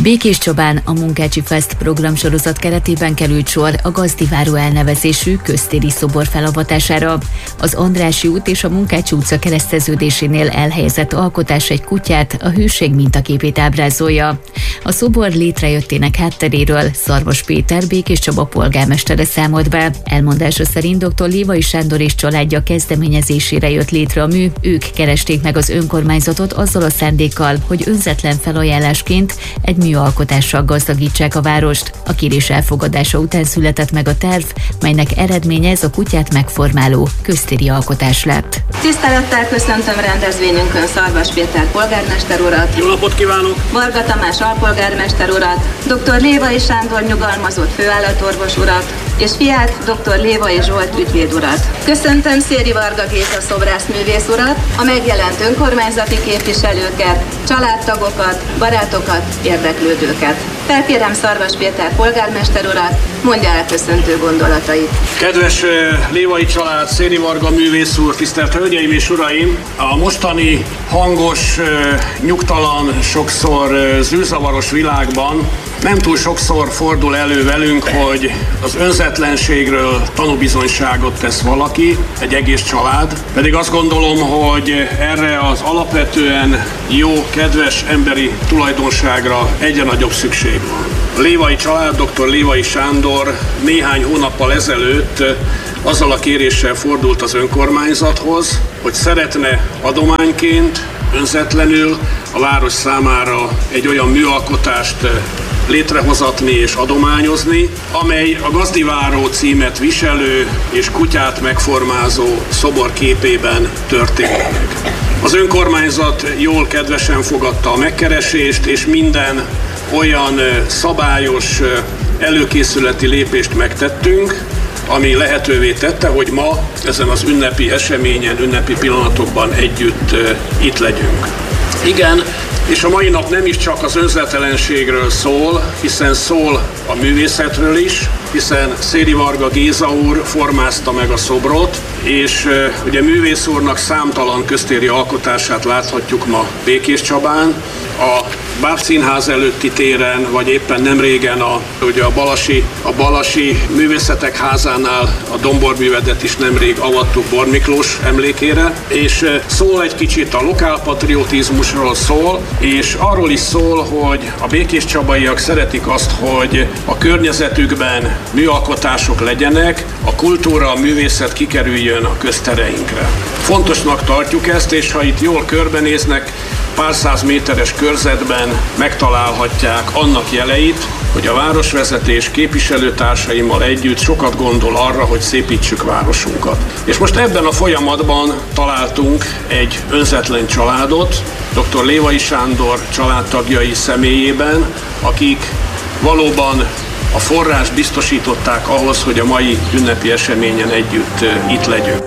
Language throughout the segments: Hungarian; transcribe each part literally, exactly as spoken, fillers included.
Békéscsabán a Munkácsi Fest programsorozat keretében került sor a Gazdiváró elnevezésű köztéri szobor felavatására. Az Andrássy út és a Munkácsi utca kereszteződésénél elhelyezett alkotás egy kutyát, a hőség mintaképét ábrázolja. A szobor létrejöttének hátteréről Szarvas Péter Békéscsaba polgármestere számolt be. Elmondása szerint dr. Lévai Sándor és családja kezdeményezésére jött létre a mű, ők keresték meg az önkormányzatot azzal a szándékkal, hogy önzetlen felajánlásként egy műalkotással gazdagítsák a várost. A kérés elfogadása után született meg a terv, melynek eredménye ez a kutyát megformáló köztéri alkotás lett. Tisztelettel köszöntöm rendezvényünkön Szarvas Péter polgármester urat. Jó napot kívánok! Varga Tamás alpolgármester urat, dr. Lévai Sándor nyugalmazott főállatorvos urat, és fiát, dr. Lévai Zsolt ügyvéd urat. Köszöntöm Széri Varga Géza szobrászművész urat, a megjelent önkormányzati képviselőket, családtagokat, barátokat, érdeklődőket. Felkérem Szarvas Péter polgármester urat, mondja el köszöntő gondolatait. Kedves Lévai család, Széri Varga művész úr, tisztelt hölgyeim és uraim! A mostani hangos, nyugtalan, sokszor zűrzavaros világban nem túl sokszor fordul elő velünk, hogy az önzetlenségről tanúbizonyságot tesz valaki, egy egész család, pedig azt gondolom, hogy erre az alapvetően jó, kedves emberi tulajdonságra egyre nagyobb szükség van. A Lévai család, dr. Lévai Sándor néhány hónappal ezelőtt azzal a kéréssel fordult az önkormányzathoz, hogy szeretne adományként, önzetlenül a város számára egy olyan műalkotást létrehozatni és adományozni, amely a Gazdiváró címet viselő és kutyát megformázó szobor képében történik meg. Az önkormányzat jól kedvesen fogadta a megkeresést, és minden olyan szabályos előkészületi lépést megtettünk, ami lehetővé tette, hogy ma ezen az ünnepi eseményen, ünnepi pillanatokban együtt itt legyünk. Igen, és a mai nap nem is csak az önzetlenségről szól, hiszen szól a művészetről is, hiszen Széri Varga Géza úr formázta meg a szobrot, és uh, ugye művész úrnak számtalan köztéri alkotását láthatjuk ma Békéscsabán, a Bábszínház előtti téren, vagy éppen nem régen a, ugye a Balasi, a Balasi Művészetek Házánál a domborművedet is nemrég avattuk Bor Miklós emlékére, és uh, szól egy kicsit a lokálpatriotizmusról szól, és arról is szól, hogy a békéscsabaiak szeretik azt, hogy a környezetükben műalkotások legyenek, a kultúra, a művészet kikerüljön a köztereinkre. Fontosnak tartjuk ezt, és ha itt jól körbenéznek, pár száz méteres körzetben megtalálhatják annak jeleit, hogy a városvezetés képviselőtársaimmal együtt sokat gondol arra, hogy szépítsük városunkat. És most ebben a folyamatban találtunk egy önzetlen családot, dr. Lévai Sándor családtagjai személyében, akik valóban a forrás biztosították ahhoz, hogy a mai ünnepi eseményen együtt itt legyünk.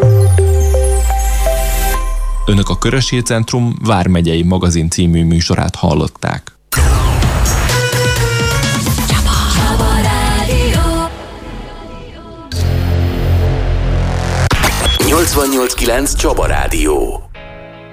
Önök a Körös Hírcentrum Vármegyei Magazin című műsorát hallották. nyolcvannyolc kilenc Csaba Rádió.